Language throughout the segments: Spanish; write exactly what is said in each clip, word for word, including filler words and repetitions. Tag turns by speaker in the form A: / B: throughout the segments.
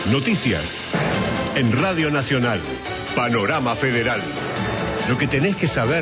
A: Noticias. En Radio Nacional. Panorama Federal. Lo que tenés que saber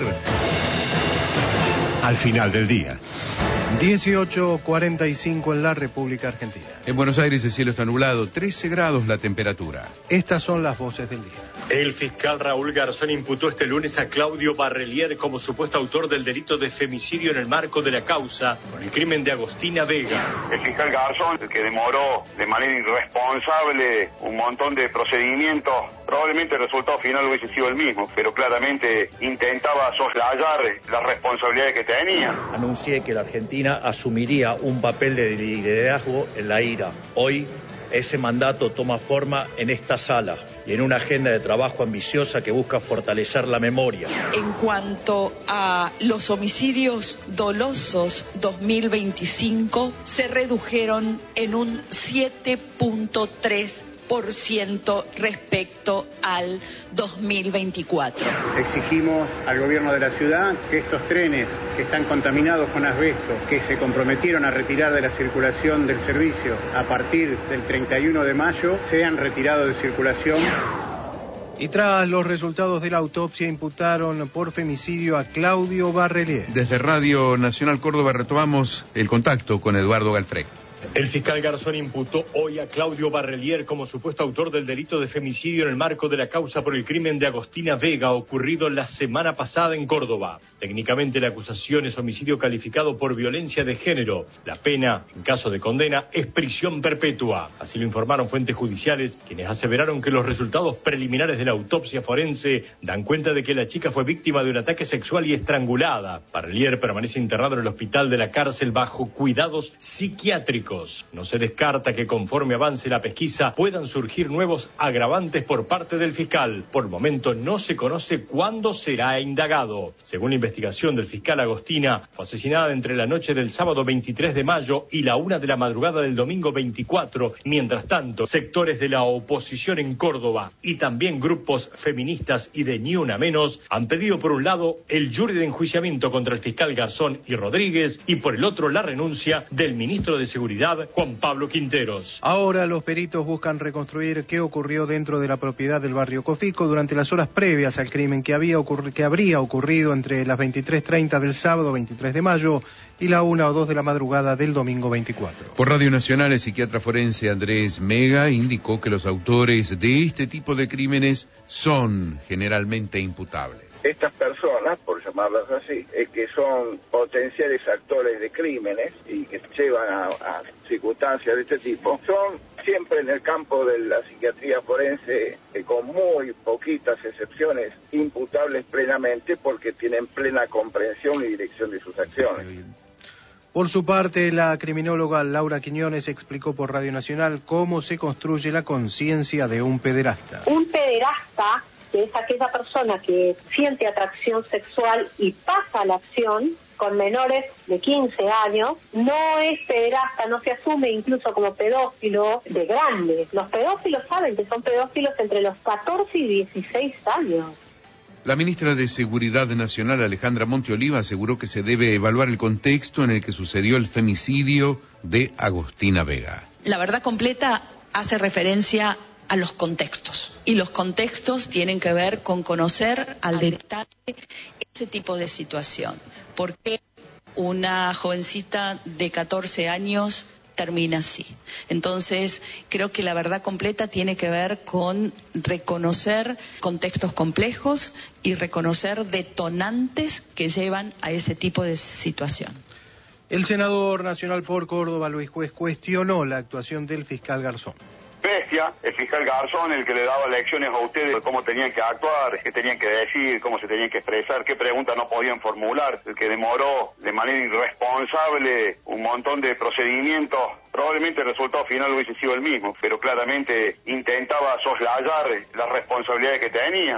A: al final del día.
B: dieciocho cuarenta y cinco en la República Argentina.
C: En Buenos Aires el cielo está nublado, trece grados la temperatura.
B: Estas son las voces del día.
D: El fiscal Raúl Garzón imputó este lunes a Claudio Barrelier como supuesto autor del delito de femicidio en el marco de la causa por el crimen de Agostina Vega.
E: El fiscal Garzón, que demoró de manera irresponsable un montón de procedimientos, probablemente el resultado final hubiese sido el mismo, pero claramente intentaba soslayar las responsabilidades que tenía.
F: Anuncié que la Argentina asumiría un papel de liderazgo en la ira. Hoy ese mandato toma forma en esta sala y en una agenda de trabajo ambiciosa que busca fortalecer la memoria.
G: En cuanto a los homicidios dolosos dos mil veinticinco, se redujeron en un siete punto tres por ciento respecto al dos mil veinticuatro.
H: Exigimos al gobierno de la ciudad que estos trenes que están contaminados con asbesto, que se comprometieron a retirar de la circulación del servicio a partir del treinta y uno de mayo, sean retirados de circulación.
B: Y tras los resultados de la autopsia imputaron por femicidio a Claudio Barrelier.
C: Desde Radio Nacional Córdoba retomamos el contacto con Eduardo Galfré.
D: El fiscal Garzón imputó hoy a Claudio Barrelier como supuesto autor del delito de femicidio en el marco de la causa por el crimen de Agostina Vega ocurrido la semana pasada en Córdoba. Técnicamente la acusación es homicidio calificado por violencia de género. La pena, en caso de condena, es prisión perpetua. Así lo informaron fuentes judiciales, quienes aseveraron que los resultados preliminares de la autopsia forense dan cuenta de que la chica fue víctima de un ataque sexual y estrangulada. Barrelier permanece internado en el hospital de la cárcel bajo cuidados psiquiátricos. No se descarta que conforme avance la pesquisa puedan surgir nuevos agravantes por parte del fiscal. Por el momento no se conoce cuándo será indagado. Según la investigación del fiscal, Agostina fue asesinada entre la noche del sábado veintitrés de mayo y la una de la madrugada del domingo veinticuatro. Mientras tanto, sectores de la oposición en Córdoba y también grupos feministas y de Ni Una Menos han pedido por un lado el jury de enjuiciamiento contra el fiscal Garzón y Rodríguez y por el otro la renuncia del ministro de Seguridad, Juan Pablo Quinteros.
B: Ahora los peritos buscan reconstruir qué ocurrió dentro de la propiedad del barrio Cofico durante las horas previas al crimen que, había ocurri- que habría ocurrido entre las veintitrés treinta del sábado veintitrés de mayo y la una o dos de la madrugada del domingo veinticuatro.
C: Por Radio Nacional, el psiquiatra forense Andrés Mega indicó que los autores de este tipo de crímenes son generalmente imputables.
I: Estas personas, por llamarlas así, eh, que son potenciales actores de crímenes y que llevan a, a circunstancias de este tipo, son siempre en el campo de la psiquiatría forense, eh, con muy poquitas excepciones, imputables plenamente porque tienen plena comprensión y dirección de sus acciones.
B: Por su parte, la criminóloga Laura Quiñones explicó por Radio Nacional cómo se construye la conciencia de un pederasta.
J: Un pederasta, que es aquella persona que siente atracción sexual y pasa a la acción con menores de quince años, no es pederasta, no se asume incluso como pedófilo de grande. Los pedófilos saben que son pedófilos entre los catorce y dieciséis años.
C: La ministra de Seguridad Nacional, Alejandra Monteoliva, aseguró que se debe evaluar el contexto en el que sucedió el femicidio de Agostina Vega.
G: La verdad completa hace referencia a los contextos. Y los contextos tienen que ver con conocer al detalle ese tipo de situación. ¿Por qué una jovencita de catorce años termina así? Entonces, creo que la verdad completa tiene que ver con reconocer contextos complejos y reconocer detonantes que llevan a ese tipo de situación.
B: El senador nacional por Córdoba, Luis Juez, cuestionó la actuación del fiscal Garzón.
E: Bestia, el fiscal Garzón, el que le daba lecciones a ustedes de cómo tenían que actuar, qué tenían que decir, cómo se tenían que expresar, qué preguntas no podían formular, el que demoró de manera irresponsable un montón de procedimientos. Probablemente el resultado final hubiese sido el mismo, pero claramente intentaba soslayar las responsabilidades que tenían.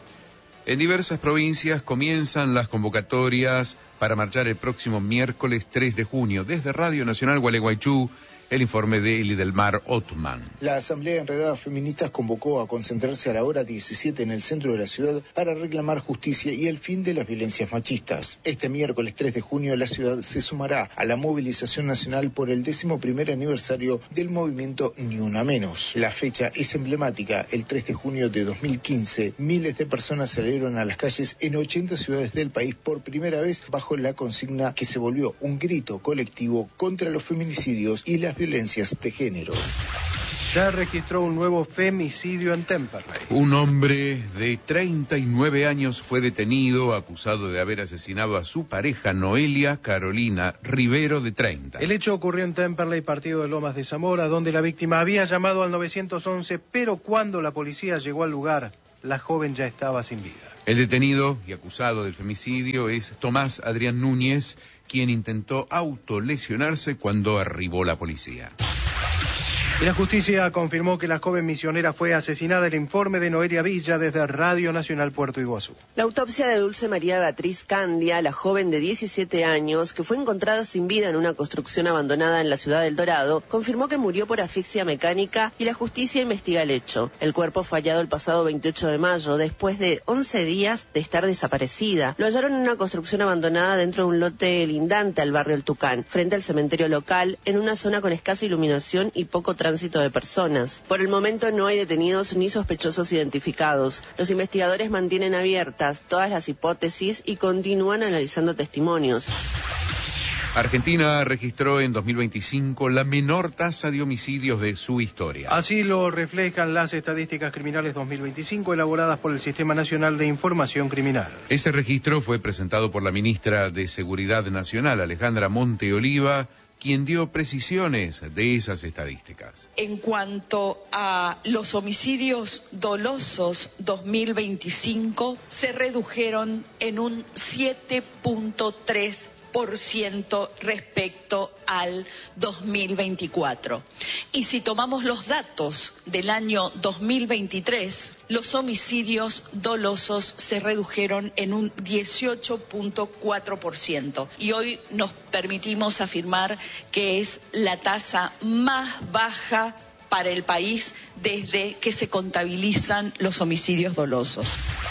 C: En diversas provincias comienzan las convocatorias para marchar el próximo miércoles tres de junio. Desde Radio Nacional Gualeguaychú El informe de Elidelmar Ottman.
K: La Asamblea Enredadas Feministas convocó a concentrarse a la hora diecisiete en el centro de la ciudad para reclamar justicia y el fin de las violencias machistas. Este miércoles tres de junio la ciudad se sumará a la movilización nacional por el décimo primer aniversario del movimiento Ni Una Menos. La fecha es emblemática. El tres de junio de dos mil quince, miles de personas salieron a las calles en ochenta ciudades del país por primera vez bajo la consigna que se volvió un grito colectivo contra los feminicidios y las violencias de género.
B: Se registró un nuevo femicidio en Temperley.
C: Un hombre de treinta y nueve años fue detenido acusado de haber asesinado a su pareja Noelia Carolina Rivero, de treinta.
B: El hecho ocurrió en Temperley, partido de Lomas de Zamora, donde la víctima había llamado al nueve once, pero cuando la policía llegó al lugar, la joven ya estaba sin vida.
C: El detenido y acusado del femicidio es Tomás Adrián Núñez, quien intentó autolesionarse cuando arribó la policía.
B: Y la justicia confirmó que la joven misionera fue asesinada. El informe de Noelia Villa desde Radio Nacional Puerto Iguazú.
L: La autopsia de Dulce María Beatriz Candia, la joven de diecisiete años, que fue encontrada sin vida en una construcción abandonada en la ciudad del Dorado, confirmó que murió por asfixia mecánica y la justicia investiga el hecho. El cuerpo fue hallado el pasado veintiocho de mayo, después de once días de estar desaparecida. Lo hallaron en una construcción abandonada dentro de un lote lindante al barrio El Tucán, frente al cementerio local, en una zona con escasa iluminación y poco tránsito de personas. Por el momento no hay detenidos ni sospechosos identificados. Los investigadores mantienen abiertas todas las hipótesis y continúan analizando testimonios.
C: Argentina registró en dos mil veinticinco la menor tasa de homicidios de su historia.
B: Así lo reflejan las estadísticas criminales dos mil veinticinco elaboradas por el Sistema Nacional de Información Criminal.
C: Ese registro fue presentado por la ministra de Seguridad Nacional, Alejandra Monte Oliva, quien dio precisiones de esas estadísticas.
G: En cuanto a los homicidios dolosos dos mil veinticinco, se redujeron en un siete punto tres por ciento respecto al dos mil veinticuatro. Y si tomamos los datos del año dos mil veintitrés, los homicidios dolosos se redujeron en un dieciocho punto cuatro por ciento. Y hoy nos permitimos afirmar que es la tasa más baja para el país desde que se contabilizan los homicidios dolosos.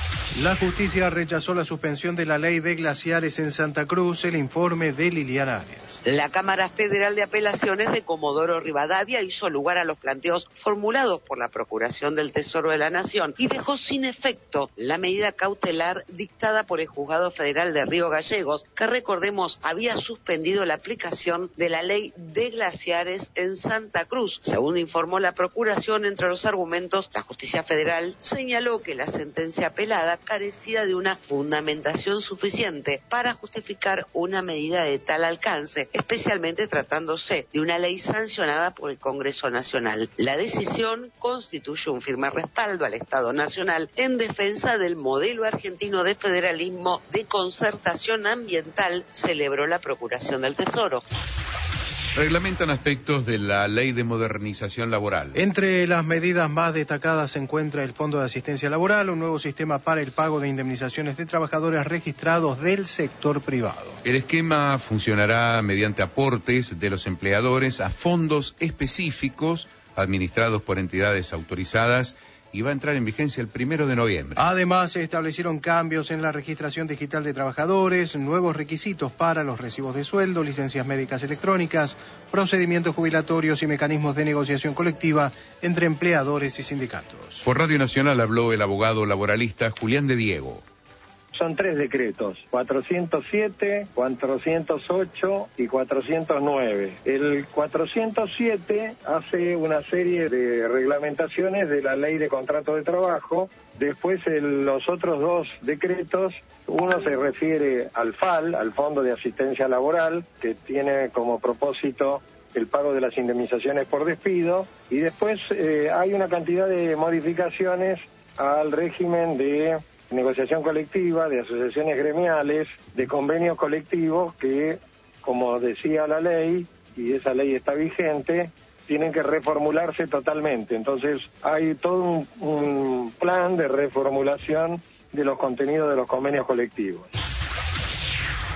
B: La justicia rechazó la suspensión de la ley de glaciares en Santa Cruz. El informe de Liliana Arias.
M: La Cámara Federal de Apelaciones de Comodoro Rivadavia hizo lugar a los planteos formulados por la Procuración del Tesoro de la Nación y dejó sin efecto la medida cautelar dictada por el Juzgado Federal de Río Gallegos, que, recordemos, había suspendido la aplicación de la ley de glaciares en Santa Cruz. Según informó la Procuración, entre los argumentos, la Justicia Federal señaló que la sentencia apelada carecía de una fundamentación suficiente para justificar una medida de tal alcance, especialmente tratándose de una ley sancionada por el Congreso Nacional. La decisión constituye un firme respaldo al Estado Nacional en defensa del modelo argentino de federalismo de concertación ambiental, celebró la Procuración del Tesoro.
C: Reglamentan aspectos de la Ley de Modernización Laboral.
B: Entre las medidas más destacadas se encuentra el Fondo de Asistencia Laboral, un nuevo sistema para el pago de indemnizaciones de trabajadores registrados del sector privado.
C: El esquema funcionará mediante aportes de los empleadores a fondos específicos administrados por entidades autorizadas y va a entrar en vigencia el primero de noviembre.
B: Además, se establecieron cambios en la registración digital de trabajadores, nuevos requisitos para los recibos de sueldo, licencias médicas electrónicas, procedimientos jubilatorios y mecanismos de negociación colectiva entre empleadores y sindicatos.
C: Por Radio Nacional habló el abogado laboralista Julián de Diego.
N: Son tres decretos, cuatrocientos siete, cuatrocientos ocho y cuatrocientos nueve. El cuatrocientos siete hace una serie de reglamentaciones de la ley de contrato de trabajo. Después el, los otros dos decretos, uno se refiere al F A L, al Fondo de Asistencia Laboral, que tiene como propósito el pago de las indemnizaciones por despido, y después eh, hay una cantidad de modificaciones al régimen de negociación colectiva, de asociaciones gremiales, de convenios colectivos que, como decía la ley, y esa ley está vigente, tienen que reformularse totalmente. Entonces hay todo un, un plan de reformulación de los contenidos de los convenios colectivos.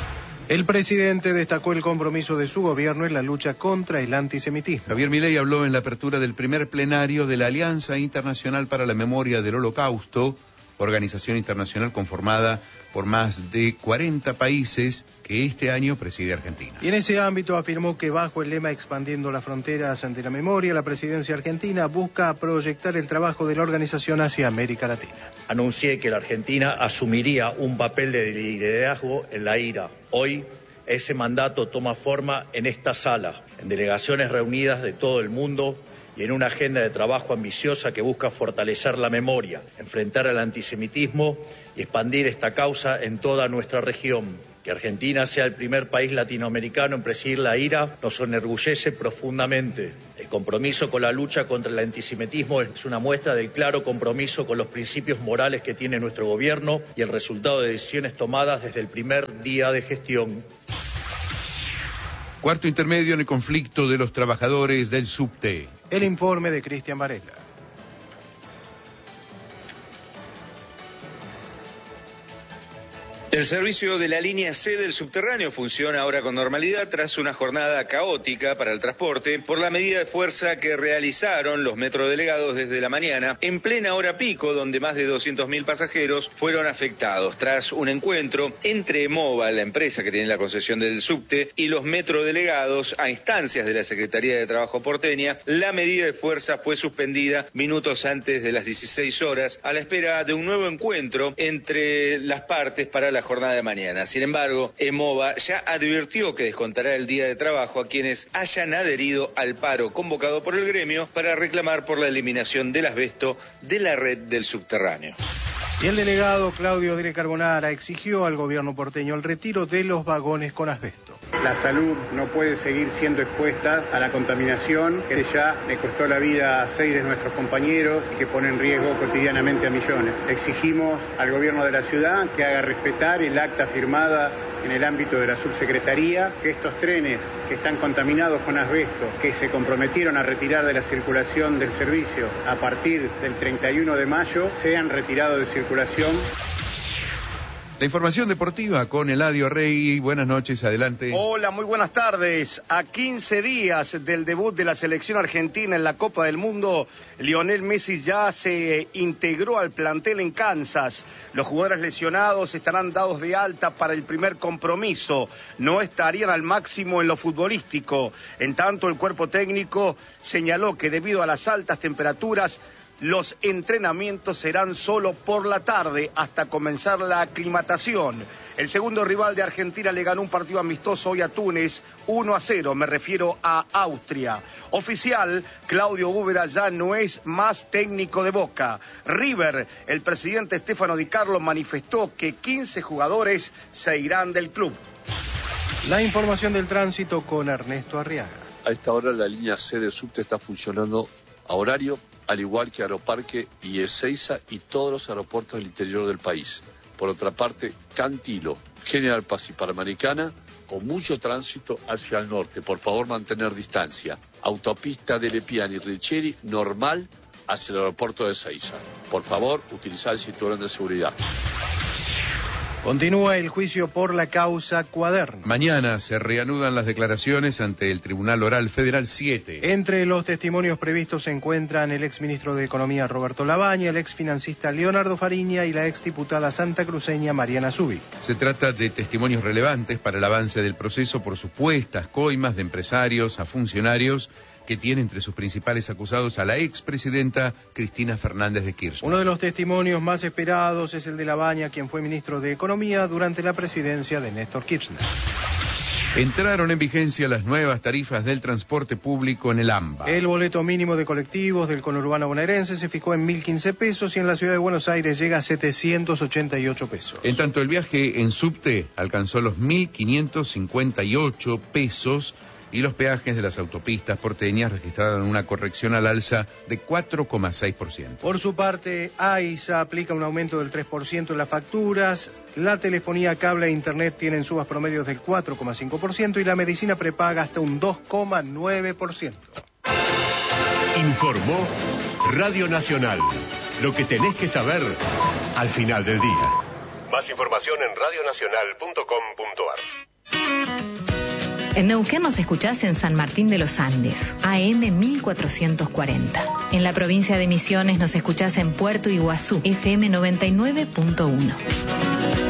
B: El presidente destacó el compromiso de su gobierno en la lucha contra el antisemitismo.
C: Javier Milei habló en la apertura del primer plenario de la Alianza Internacional para la Memoria del Holocausto, organización internacional conformada por más de cuarenta países que este año preside Argentina.
B: Y en ese ámbito afirmó que bajo el lema Expandiendo las fronteras de la memoria, la presidencia argentina busca proyectar el trabajo de la organización hacia América Latina.
F: Anuncié que la Argentina asumiría un papel de liderazgo en la IRA. Hoy ese mandato toma forma en esta sala, en delegaciones reunidas de todo el mundo y en una agenda de trabajo ambiciosa que busca fortalecer la memoria, enfrentar el antisemitismo y expandir esta causa en toda nuestra región. Que Argentina sea el primer país latinoamericano en presidir la IRA nos enorgullece profundamente. El compromiso con la lucha contra el antisemitismo es una muestra del claro compromiso con los principios morales que tiene nuestro gobierno y el resultado de decisiones tomadas desde el primer día de gestión.
C: Cuarto intermedio en el conflicto de los trabajadores del subte.
B: El informe de Cristian Varela.
O: El servicio de la línea C del subterráneo funciona ahora con normalidad tras una jornada caótica para el transporte por la medida de fuerza que realizaron los metrodelegados desde la mañana en plena hora pico, donde más de doscientos mil pasajeros fueron afectados tras un encuentro entre EMOVA, la empresa que tiene la concesión del subte, y los metrodelegados a instancias de la Secretaría de Trabajo porteña. La medida de fuerza fue suspendida minutos antes de las dieciséis horas a la espera de un nuevo encuentro entre las partes para la jornada de mañana. Sin embargo, EMOVA ya advirtió que descontará el día de trabajo a quienes hayan adherido al paro convocado por el gremio para reclamar por la eliminación del asbesto de la red del subterráneo.
B: Y el delegado Claudio Dire Carbonara exigió al gobierno porteño el retiro de los vagones con asbesto.
H: La salud no puede seguir siendo expuesta a la contaminación que ya le costó la vida a seis de nuestros compañeros y que pone en riesgo cotidianamente a millones. Exigimos al gobierno de la ciudad que haga respetar el acta firmada en el ámbito de la subsecretaría, que estos trenes que están contaminados con asbesto, que se comprometieron a retirar de la circulación del servicio a partir del treinta y uno de mayo, sean retirados de circulación.
C: La información deportiva con Eladio Rey. Buenas noches, adelante.
P: Hola, muy buenas tardes. A quince días del debut de la selección argentina en la Copa del Mundo, Lionel Messi ya se integró al plantel en Kansas. Los jugadores lesionados estarán dados de alta para el primer compromiso. No estarían al máximo en lo futbolístico. En tanto, el cuerpo técnico señaló que debido a las altas temperaturas, los entrenamientos serán solo por la tarde hasta comenzar la aclimatación. El segundo rival de Argentina le ganó un partido amistoso hoy a Túnez, uno a cero, me refiero a Austria. Oficial, Claudio Úbeda ya no es más técnico de Boca. River, el presidente Stefano Di Carlo manifestó que quince jugadores se irán del club.
B: La información del tránsito con Ernesto Arriaga.
Q: A esta hora la línea C de subte está funcionando a horario, al igual que Aeroparque y Ezeiza y todos los aeropuertos del interior del país. Por otra parte, Cantilo, General Paz y Panamericana, con mucho tránsito hacia el norte. Por favor, mantener distancia. Autopista de Lepiani y Riccieri, normal hacia el aeropuerto de Ezeiza. Por favor, utilizar el cinturón de seguridad.
B: Continúa el juicio por la causa Cuaderno.
C: Mañana se reanudan las declaraciones ante el Tribunal Oral Federal siete.
B: Entre los testimonios previstos se encuentran el exministro de Economía Roberto Labaña, el exfinancista Leonardo Fariña y la exdiputada santacruceña Mariana Zubi.
C: Se trata de testimonios relevantes para el avance del proceso por supuestas coimas de empresarios a funcionarios que tiene entre sus principales acusados a la expresidenta Cristina Fernández de Kirchner.
B: Uno de los testimonios más esperados es el de Labaña, quien fue ministro de Economía durante la presidencia de Néstor Kirchner.
C: Entraron en vigencia las nuevas tarifas del transporte público en el AMBA.
B: El boleto mínimo de colectivos del conurbano bonaerense se fijó en mil quince pesos y en la ciudad de Buenos Aires llega a setecientos ochenta y ocho pesos.
C: En tanto, el viaje en subte alcanzó los mil quinientos cincuenta y ocho pesos y los peajes de las autopistas porteñas registraron una corrección al alza de cuatro coma seis por ciento.
B: Por su parte, AISA aplica un aumento del tres por ciento en las facturas, la telefonía, cable e internet tienen subas promedios del cuatro coma cinco por ciento y la medicina prepaga hasta un dos coma nueve por ciento.
A: Informó Radio Nacional. Lo que tenés que saber al final del día. Más información en radionacional punto com punto ar.
R: En Neuquén nos escuchás en San Martín de los Andes, A M mil cuatrocientos cuarenta. En la provincia de Misiones nos escuchás en Puerto Iguazú, F M noventa y nueve punto uno.